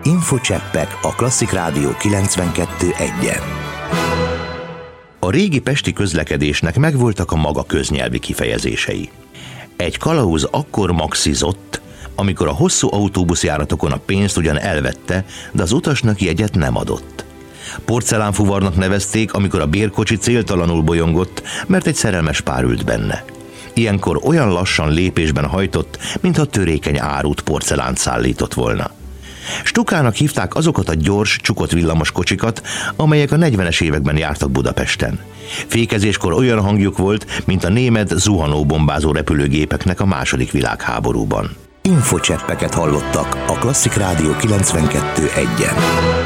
Infocseppek a Klasszik Rádió 92.1-en. A régi pesti közlekedésnek megvoltak a maga köznyelvi kifejezései. Egy kalauz akkor maxizott, amikor a hosszú autóbuszjáratokon a pénzt ugyan elvette, de az utasnak jegyet nem adott. Porcelánfuvarnak nevezték, amikor a bérkocsi céltalanul bolyongott, mert egy szerelmes pár ült benne. Ilyenkor olyan lassan lépésben hajtott, mintha törékeny árut porcelánt szállított volna. Stukának hívták azokat a gyors, csukott villamos kocsikat, amelyek a 40-es években jártak Budapesten. Fékezéskor olyan hangjuk volt, mint a német zuhanóbombázó repülőgépeknek a II. Világháborúban. Infocseppeket hallottak a Klasszik Rádió 92.1-en.